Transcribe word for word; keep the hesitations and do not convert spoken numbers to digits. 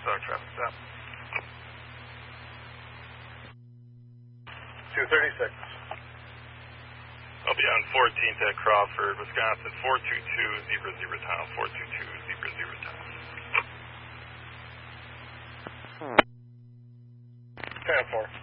Stock traffic stop. two thirty-six. I'll be on fourteenth at Crawford, Wisconsin, four two two, zebra, zebra town, four two two, zebra, zebra town. ten four.